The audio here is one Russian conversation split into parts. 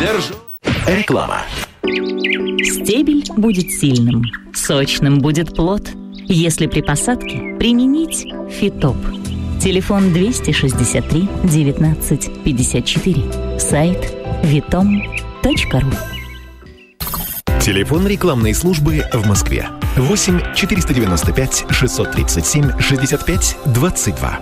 держу. Реклама. Стебель будет сильным, сочным будет плод, если при посадке применить Фитоп. Телефон 263 19 54. Сайт vitom.ru. Телефон рекламной службы в Москве. 8 495 637 65 22.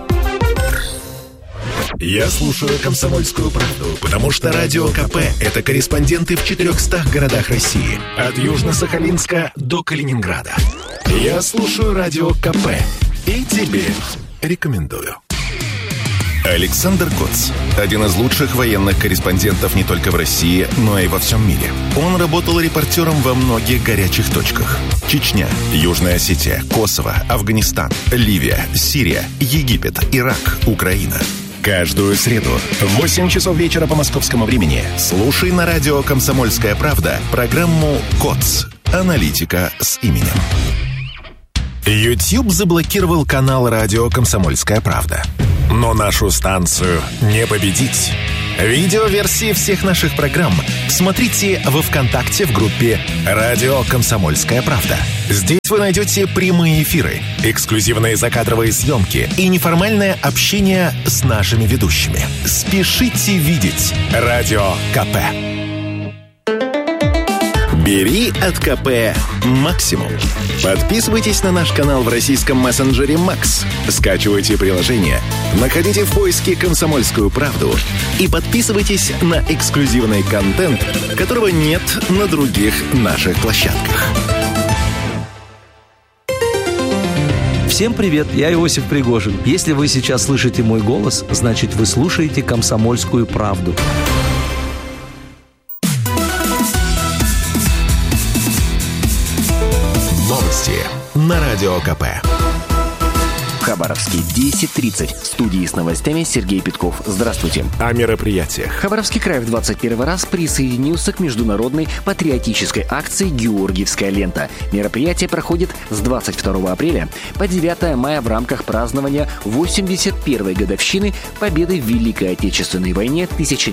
Я слушаю «Комсомольскую правду», потому что Радио КП – это корреспонденты в 400 городах России. От Южно-Сахалинска до Калининграда. Я слушаю Радио КП и тебе рекомендую. Александр Коц – один из лучших военных корреспондентов не только в России, но и во всем мире. Он работал репортером во многих горячих точках. Чечня, Южная Осетия, Косово, Афганистан, Ливия, Сирия, Египет, Ирак, Украина. Каждую среду в 8 часов вечера по московскому времени слушай на радио «Комсомольская правда» программу «КОЦ. Аналитика с именем». YouTube заблокировал канал радио «Комсомольская правда». Но нашу станцию не победить. Видеоверсии всех наших программ смотрите во ВКонтакте в группе «Радио Комсомольская правда». Здесь вы найдете прямые эфиры, эксклюзивные закадровые съемки и неформальное общение с нашими ведущими. Спешите видеть Радио КП. Бери от КП максимум. Подписывайтесь на наш канал в российском мессенджере Макс. Скачивайте приложение, находите в поиске «Комсомольскую правду» и подписывайтесь на эксклюзивный контент, которого нет на других наших площадках. Всем привет, я Иосиф Пригожин. Если вы сейчас слышите мой голос, значит вы слушаете «Комсомольскую правду». На Радио КП. В Хабаровске 10:30. В студии с новостями Сергей Петков. Здравствуйте. О мероприятиях. Хабаровский край в 21 раз присоединился к международной патриотической акции «Георгиевская лента». Мероприятие проходит с 22 апреля по 9 мая в рамках празднования 81-й годовщины победы в Великой Отечественной войне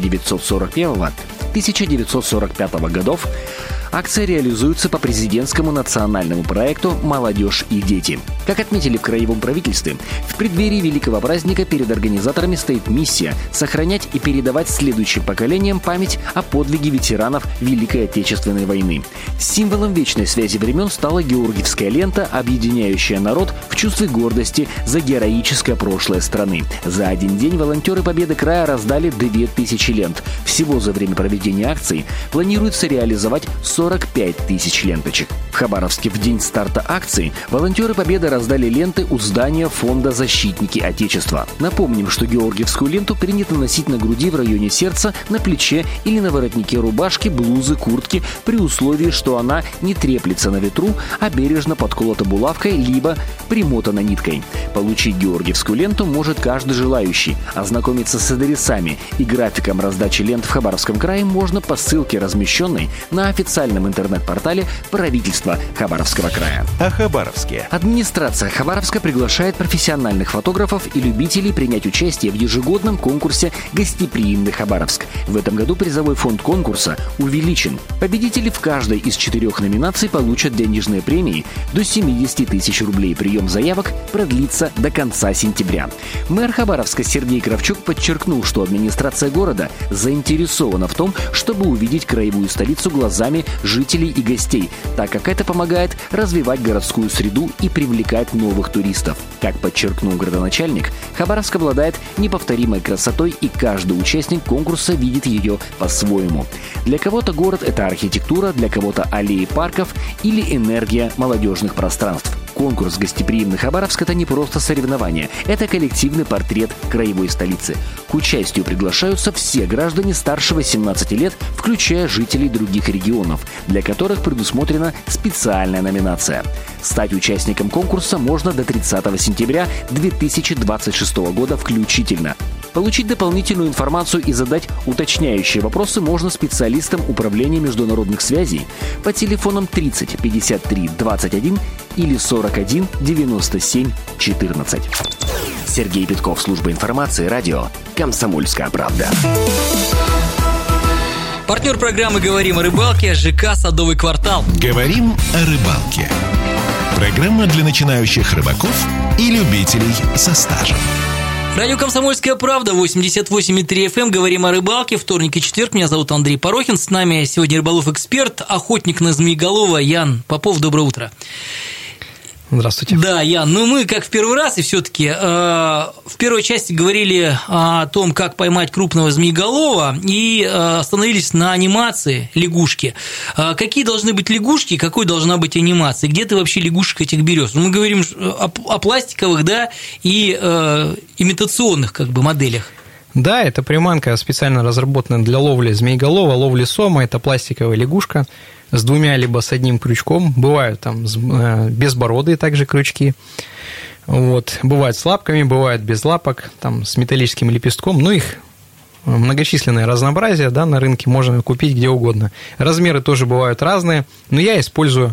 1941-1945 годов. Акция реализуется по президентскому национальному проекту «Молодежь и дети». Как отметили в краевом правительстве, в преддверии великого праздника перед организаторами стоит миссия сохранять и передавать следующим поколениям память о подвиге ветеранов Великой Отечественной войны. Символом вечной связи времен стала Георгиевская лента, объединяющая народ в чувстве гордости за героическое прошлое страны. За один день волонтеры Победы края раздали 2000 лент. Всего за время проведения акции планируется реализовать 45 тысяч ленточек. В Хабаровске в день старта акции волонтеры Победы раздали ленты у здания фонда «Защитники Отечества». Напомним, что георгиевскую ленту принято носить на груди в районе сердца, на плече или на воротнике рубашки, блузы, куртки, при условии, что она не треплется на ветру, а бережно подколота булавкой либо примотана ниткой. Получить георгиевскую ленту может каждый желающий. Ознакомиться с адресами и графиком раздачи лент в Хабаровском крае можно по ссылке, размещенной на официальном интернет-портале правительства Хабаровского края. О Хабаровске. Администрация Хабаровска приглашает профессиональных фотографов и любителей принять участие в ежегодном конкурсе «Гостеприимный Хабаровск». В этом году призовой фонд конкурса увеличен. Победители в каждой из 4 номинаций получат денежные премии до 70 тысяч рублей. Прием заявок продлится до конца сентября. Мэр Хабаровска Сергей Кравчук подчеркнул, что администрация города заинтересована в том, чтобы увидеть краевую столицу глазами жителей и гостей, так как это помогает развивать городскую среду и привлекать новых туристов. Как подчеркнул градоначальник, Хабаровск обладает неповторимой красотой, и каждый участник конкурса видит ее по-своему. Для кого-то город – это архитектура, для кого-то аллеи парков или энергия молодежных пространств. Конкурс «Гостеприимный Хабаровск» — это не просто соревнование, это коллективный портрет краевой столицы. К участию приглашаются все граждане старше 18 лет, включая жителей других регионов, для которых предусмотрена специальная номинация. Стать участником конкурса можно до 30 сентября 2026 года включительно. Получить дополнительную информацию и задать уточняющие вопросы можно специалистам Управления международных связей по телефонам 30 53 21 или 41 97 14. Сергей Петков, служба информации, радио «Комсомольская правда». Партнер программы «Говорим о рыбалке» ЖК «Садовый квартал». Говорим о рыбалке. Программа для начинающих рыбаков и любителей со стажем. Радио «Комсомольская правда», 88,3 FM. Говорим о рыбалке. Вторник и четверг. Меня зовут Андрей Порохин. С нами сегодня рыболов-эксперт, охотник на змееголова Ян Попов. Доброе утро. Здравствуйте. Да, Ян, мы как в первый раз, и все-таки в первой части говорили о том, как поймать крупного змееголова, и остановились на анимации лягушки. Какие должны быть лягушки, какой должна быть анимация? Где ты вообще лягушек этих берешь? Мы говорим о пластиковых, да, и имитационных как бы моделях. Да, это приманка специально разработана для ловли змееголова, ловли сома. Это пластиковая лягушка с двумя либо с одним крючком. Бывают там безбородые также крючки. Вот. Бывают с лапками, бывают без лапок, там, с металлическим лепестком. Ну, их многочисленное разнообразие, да, на рынке можно купить где угодно. Размеры тоже бывают разные, но я использую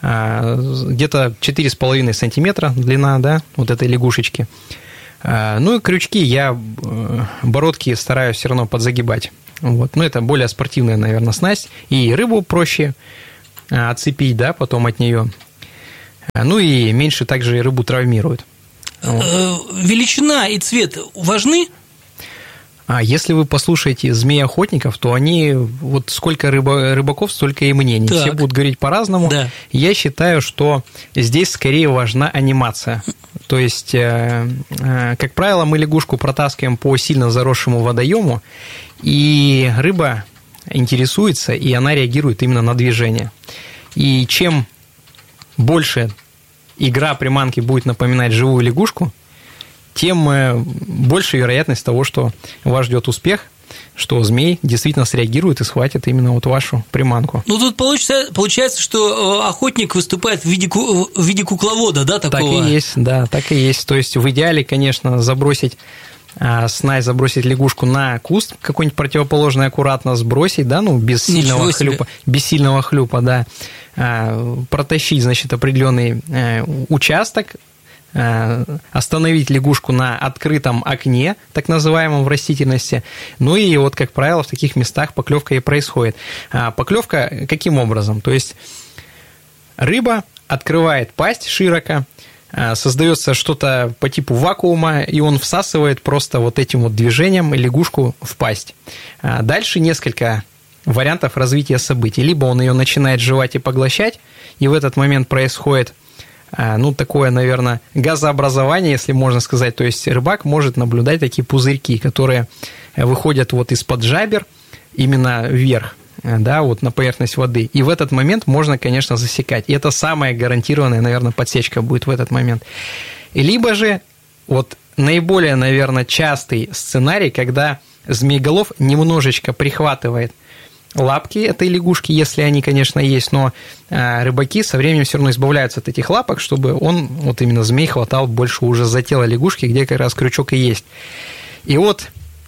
где-то 4,5 сантиметра длина, да, вот этой лягушечки. Ну и крючки я бородки стараюсь все равно подзагибать. Вот. Ну, это более спортивная, наверное, снасть. И рыбу проще отцепить, да, потом от нее. Ну и меньше также рыбу травмируют. Величина и цвет важны? Если вы послушаете змееохотников, то они, вот сколько рыбаков, столько и мнений. Так. Все будут говорить по-разному. Да. Я считаю, что здесь скорее важна анимация. То есть, как правило, мы лягушку протаскиваем по сильно заросшему водоему, и рыба интересуется, и она реагирует именно на движение. И чем больше игра приманки будет напоминать живую лягушку, тем больше вероятность того, что вас ждет успех, что змей действительно среагирует и схватит именно вот вашу приманку. Ну, тут получается, что охотник выступает в виде кукловода, да, такого? Так и есть, да, так и есть. То есть в идеале, конечно, забросить снасть, забросить лягушку на куст какой-нибудь противоположный, аккуратно сбросить, да, ну, без сильного хлюпа, да, протащить, значит, определенный участок, остановить лягушку на открытом окне, так называемом, в растительности. Ну и вот, как правило, в таких местах поклевка и происходит. Поклевка каким образом? То есть рыба открывает пасть широко, создается что-то по типу вакуума, и он всасывает просто вот этим вот движением лягушку в пасть. Дальше несколько вариантов развития событий. Либо он ее начинает жевать и поглощать, и в этот момент происходит, ну, такое, наверное, газообразование, если можно сказать. То есть рыбак может наблюдать такие пузырьки, которые выходят вот из-под жабер именно вверх, да, вот на поверхность воды. И в этот момент можно, конечно, засекать. И это самая гарантированная, наверное, подсечка будет в этот момент. Либо же вот наиболее, наверное, частый сценарий, когда змееголов немножечко прихватывает лапки этой лягушки, если они, конечно, есть, но рыбаки со временем все равно избавляются от этих лапок, чтобы он, вот именно змей, хватал больше уже за тело лягушки, где как раз крючок и есть. И вот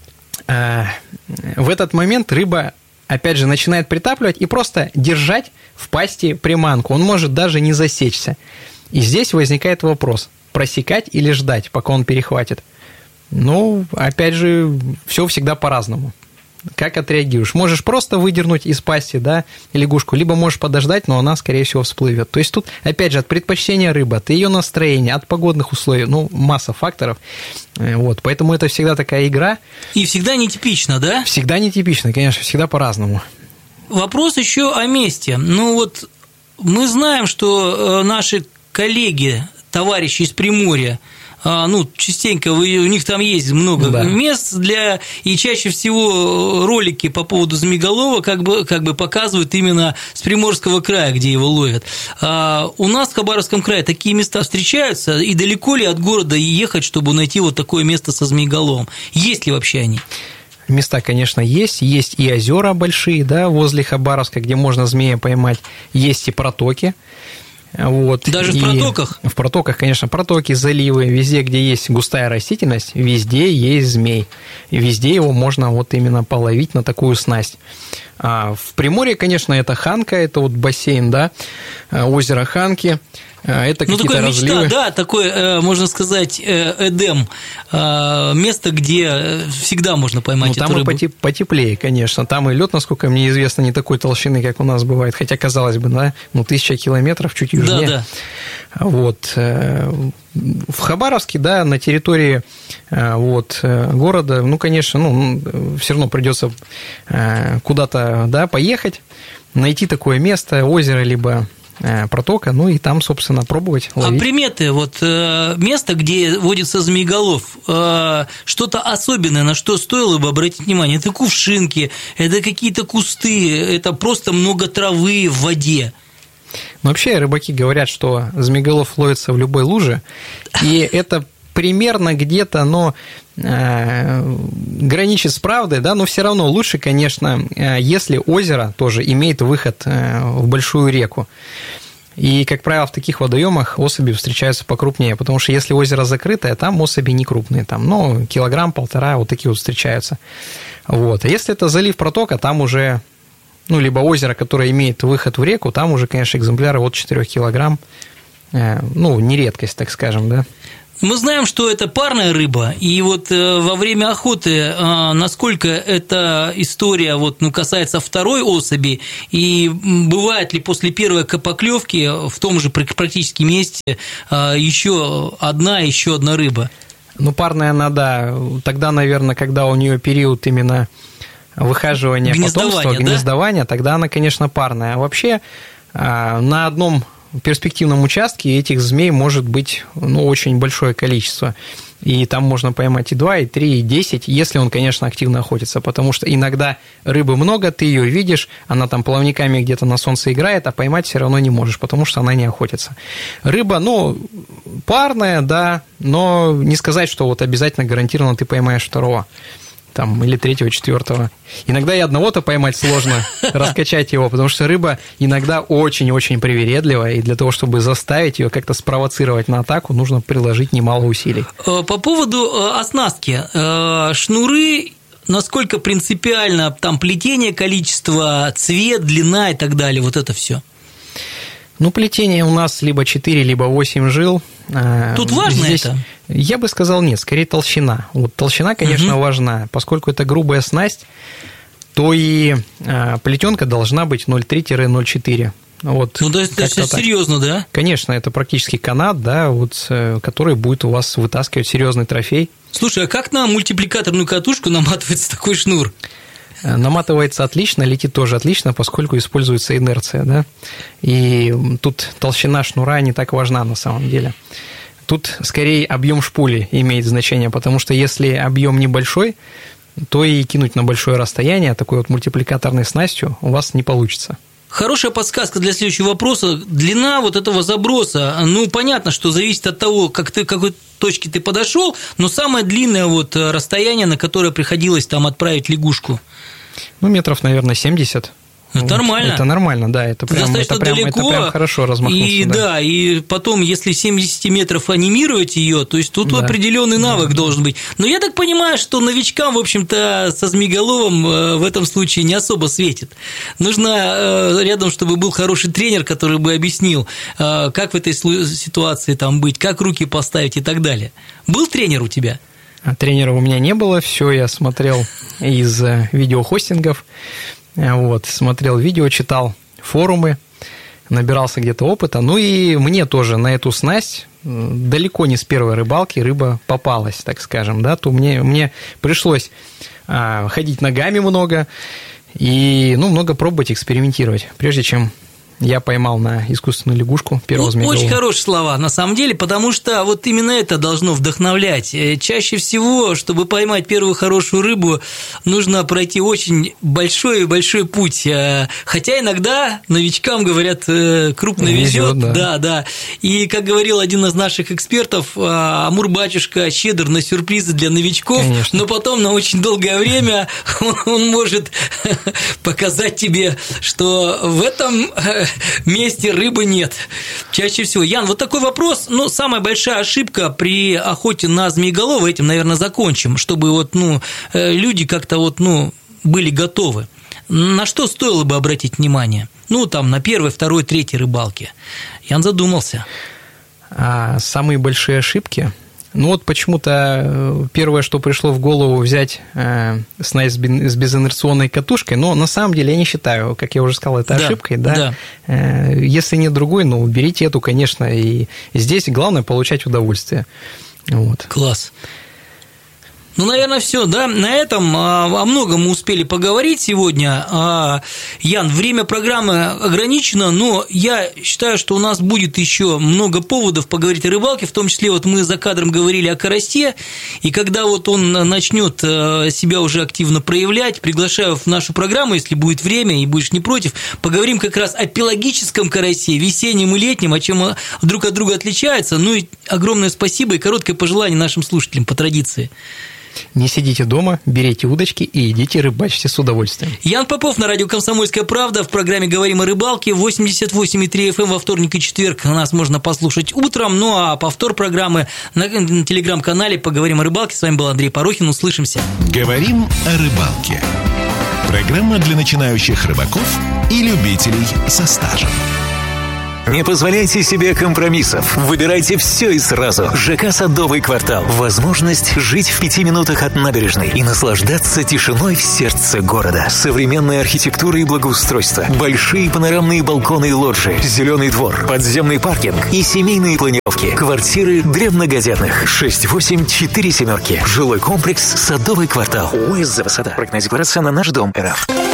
в этот момент рыба, опять же, начинает притапливать и просто держать в пасти приманку. Он может даже не засечься. И здесь возникает вопрос, просекать или ждать, пока он перехватит. Ну, опять же, все всегда по-разному. Как отреагируешь? Можешь просто выдернуть из пасти, да, лягушку, либо можешь подождать, но она, скорее всего, всплывет. То есть тут, опять же, от предпочтения рыбы, от ее настроения, от погодных условий, ну, масса факторов. Вот, поэтому это всегда такая игра. И всегда нетипично, да? Всегда нетипично, конечно, всегда по-разному. Вопрос еще о месте. Ну вот мы знаем, что наши коллеги, товарищи из Приморья, ну, частенько у них там есть много мест для, и чаще всего ролики по поводу змееголова как бы показывают именно с Приморского края, где его ловят. У нас в Хабаровском крае такие места встречаются, и далеко ли от города ехать, чтобы найти вот такое место со змееголовом? Есть ли вообще они? Места, конечно, есть и озера большие, да, возле Хабаровска, где можно змея поймать, есть и протоки. Вот. Даже в протоках? В протоках, конечно, протоки, заливы, везде, где есть густая растительность, везде есть змей. И везде его можно вот именно половить на такую снасть. В Приморье, конечно, это Ханка, это вот бассейн, да, озеро Ханки. Это какие-то разливы. Мечта, да, такой, можно сказать, Эдем, место, где всегда можно поймать эту рыбу. Там и потеплее, конечно. Там и лед, насколько мне известно, не такой толщины, как у нас бывает. Хотя, казалось бы, да, 1000 километров чуть южнее. Да. Вот. В Хабаровске, да, на территории города, конечно, все равно придется куда-то, да, поехать, найти такое место, озеро, либо протока, и там, собственно, пробовать ловить. А приметы, место, где водится змееголов, что-то особенное, на что стоило бы обратить внимание? Это кувшинки, это какие-то кусты, это просто много травы в воде. Вообще рыбаки говорят, что змееголов ловится в любой луже, и это примерно где-то, граничит с правдой, да, но все равно лучше, конечно, если озеро тоже имеет выход в большую реку. И, как правило, в таких водоемах особи встречаются покрупнее, потому что если озеро закрытое, там особи не крупные, там, килограмм-полтора, вот такие вот встречаются. Вот. А если это залив протока, там уже, либо озеро, которое имеет выход в реку, там уже, конечно, экземпляры от 4 килограмм, не редкость, так скажем, да. Мы знаем, что это парная рыба, и во время охоты, насколько эта история касается второй особи, и бывает ли после первой поклевки в том же практически месте еще одна рыба? Парная она, да, тогда, наверное, когда у нее период именно выхаживания потомства, гнездования, тогда она, конечно, парная. А вообще на одном перспективном участке этих змей может быть очень большое количество. И там можно поймать и 2, и 3, и 10, если он, конечно, активно охотится, потому что иногда рыбы много, ты ее видишь, она там плавниками где-то на солнце играет, а поймать все равно не можешь, потому что она не охотится. Рыба, парная, да, но не сказать, что обязательно гарантированно ты поймаешь второго. Или 3-го, 4-го. Иногда и одного-то поймать сложно, раскачать его, потому что рыба иногда очень-очень привередливая, и для того, чтобы заставить ее как-то спровоцировать на атаку, нужно приложить немало усилий. По поводу оснастки. Шнуры, насколько принципиально там плетение, количество, цвет, длина и так далее, вот это все. Плетение у нас либо 4, либо 8 жил. Тут важно здесь, это? Я бы сказал, нет, скорее толщина. Толщина, конечно, важна. Поскольку это грубая снасть, то и плетенка должна быть 0,3-0,4. Это серьезно, да? Конечно, это практически канат, да, который будет у вас вытаскивать серьезный трофей. Слушай, а как на мультипликаторную катушку наматывается такой шнур? Наматывается отлично, летит тоже отлично, поскольку используется инерция, да, и тут толщина шнура не так важна на самом деле. Тут скорее объем шпули имеет значение, потому что если объем небольшой, то и кинуть на большое расстояние такой мультипликаторной снастью у вас не получится. Хорошая подсказка для следующего вопроса. Длина этого заброса, понятно, что зависит от того, к какой точке ты подошел, но самое длинное расстояние, на которое приходилось там отправить лягушку. Метров, наверное, 70. Это нормально. Это нормально, да, это прям хорошо размахнулся. И да, и потом, если 70 метров анимировать ее, то есть тут определенный навык должен быть. Но я так понимаю, что новичкам, в общем-то, со змееголовом в этом случае не особо светит. Нужно рядом, чтобы был хороший тренер, который бы объяснил, как в этой ситуации там быть, как руки поставить и так далее. Был тренер у тебя? Тренера у меня не было, все я смотрел из видеохостингов. Смотрел видео, читал форумы, набирался где-то опыта. И мне тоже на эту снасть далеко не с первой рыбалки рыба попалась, так скажем. Да? То мне пришлось ходить ногами много и много пробовать, экспериментировать, прежде чем я поймал на искусственную лягушку первого змееголова. Очень хорошие слова, на самом деле, потому что именно это должно вдохновлять. Чаще всего, чтобы поймать первую хорошую рыбу, нужно пройти очень большой путь. Хотя иногда новичкам, говорят, крупно везет. Да. И, как говорил один из наших экспертов, Амур-батюшка щедр на сюрпризы для новичков, конечно. Но потом на очень долгое время он может показать тебе, что в этом месте рыбы нет. Чаще всего. Ян, такой вопрос. Самая большая ошибка при охоте на змееголова, этим, наверное, закончим, чтобы люди как-то были готовы. На что стоило бы обратить внимание? На первой, второй, третьей рыбалке. Ян задумался. Самые большие ошибки. Ну вот почему-то первое, что пришло в голову, взять снасть с безинерционной катушкой, но на самом деле я не считаю, как я уже сказал, это ошибкой. Да? Если нет другой, берите эту, конечно, и здесь главное получать удовольствие. Вот. Класс. Ну, наверное, все, да. На этом о многом мы успели поговорить сегодня. Ян, время программы ограничено, но я считаю, что у нас будет еще много поводов поговорить о рыбалке, в том числе вот мы за кадром говорили о карасе, и когда вот он начнет себя уже активно проявлять, приглашаю в нашу программу, если будет время и будешь не против, поговорим как раз о пелагическом карасе, весеннем и летнем, о чем друг от друга отличаются. Ну и огромное спасибо и короткое пожелание нашим слушателям по традиции. Не сидите дома, берите удочки и идите рыбачьте с удовольствием. Ян Попов на радио «Комсомольская правда» в программе «Говорим о рыбалке». 88,3 FM во вторник и четверг нас можно послушать утром. Ну а повтор программы на телеграм-канале «Поговорим о рыбалке». С вами был Андрей Порохин. Услышимся. «Говорим о рыбалке». Программа для начинающих рыбаков и любителей со стажем. Не позволяйте себе компромиссов. Выбирайте все и сразу. ЖК «Садовый квартал». Возможность жить в 5 минутах от набережной и наслаждаться тишиной в сердце города. Современная архитектура и благоустройство. Большие панорамные балконы и лоджии. Зеленый двор. Подземный паркинг. И семейные планировки. Квартиры древнегазетных. 6847. Жилой комплекс «Садовый квартал». УСЗ «Высота». Проектная декларация на наш дом РФ.